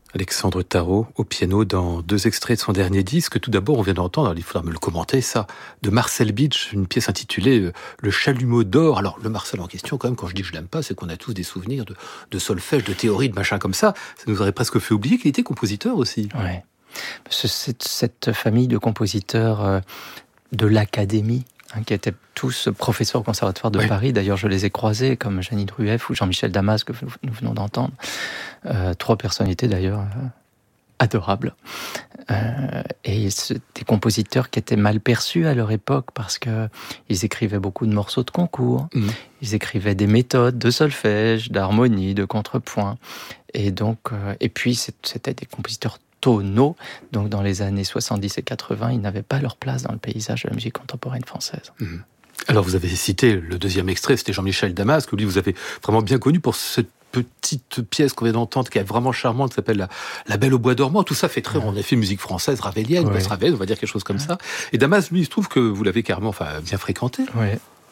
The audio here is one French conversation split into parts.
Alexandre Tarot au piano dans 2 extraits de son dernier disque. Tout d'abord, on vient d'entendre, il faudra me le commenter, ça, de Marcel Beach, une pièce intitulée Le Chalumeau d'or. Alors, le Marcel en question, quand même, quand je dis que je l'aime pas, c'est qu'on a tous des souvenirs de solfège, de théorie, de machin comme ça. Ça nous aurait presque fait oublier qu'il était compositeur aussi. Ouais. C'est cette famille de compositeurs de l'académie, qui étaient tous professeurs au Conservatoire de Paris. D'ailleurs, je les ai croisés, comme Jeanine Rueff ou Jean-Michel Damas, que nous venons d'entendre. 3 personnalités, d'ailleurs, adorables. Et c'est des compositeurs qui étaient mal perçus à leur époque, parce qu'ils écrivaient beaucoup de morceaux de concours. Ils écrivaient des méthodes de solfège, d'harmonie, de contrepoint. Et donc, et puis, c'était des compositeurs tonaux. Donc, dans les années 70 et 80, ils n'avaient pas leur place dans le paysage de la musique contemporaine française. Alors, vous avez cité le deuxième extrait, c'était Jean-Michel Damas, que lui, vous avez vraiment bien connu pour cette petite pièce qu'on vient d'entendre, qui est vraiment charmante, qui s'appelle La Belle au bois dormant. Tout ça fait très, en effet, musique française, ravelienne, post-Ravel, on va dire quelque chose comme ça. Et Damas, lui, il se trouve que vous l'avez carrément, bien fréquenté. Oui.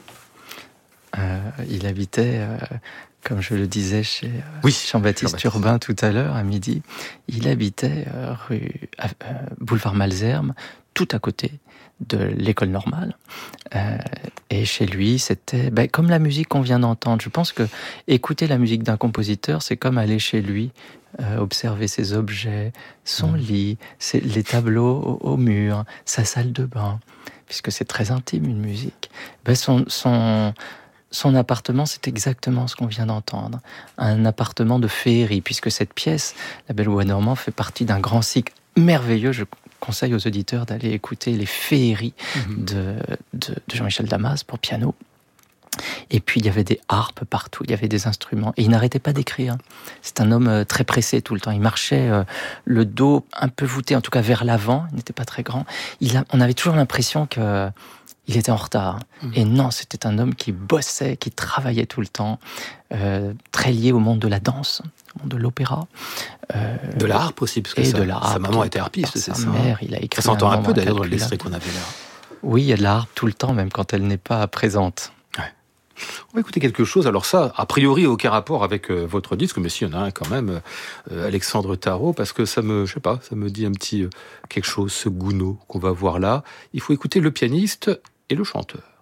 Il habitait, comme je le disais, chez Jean-Baptiste Urbain tout à l'heure, à midi. Il habitait boulevard Malesherbes, tout à côté de l'école normale. Et chez lui, c'était comme la musique qu'on vient d'entendre. Je pense que écouter la musique d'un compositeur, c'est comme aller chez lui, observer ses objets, son lit, les tableaux au mur, sa salle de bain, puisque c'est très intime, une musique. Son appartement, c'est exactement ce qu'on vient d'entendre. Un appartement de féerie, puisque cette pièce, La Belle au bois dormant, fait partie d'un grand cycle merveilleux. Je conseille aux auditeurs d'aller écouter les féeries de Jean-Michel Damas pour piano. Et puis, il y avait des harpes partout, il y avait des instruments. Et il n'arrêtait pas d'écrire. C'est un homme très pressé tout le temps. Il marchait le dos un peu voûté, en tout cas vers l'avant. Il n'était pas très grand. On avait toujours l'impression qu'il était en retard. Et non, c'était un homme qui bossait, qui travaillait tout le temps, très lié au monde de la danse, au monde de l'opéra. De la harpe aussi, parce que sa maman était harpiste, c'est ça. Mère, il a écrit. Ça s'entend un peu d'ailleurs dans l'extrait qu'on avait là. Oui, il y a de la harpe tout le temps, même quand elle n'est pas présente. On va écouter quelque chose. Alors ça, a priori, aucun rapport avec votre disque, mais si, il y en a un quand même, Alexandre Tarot, parce que ça me dit un petit quelque chose, ce Gounod qu'on va voir là. Il faut écouter le pianiste et le chanteur.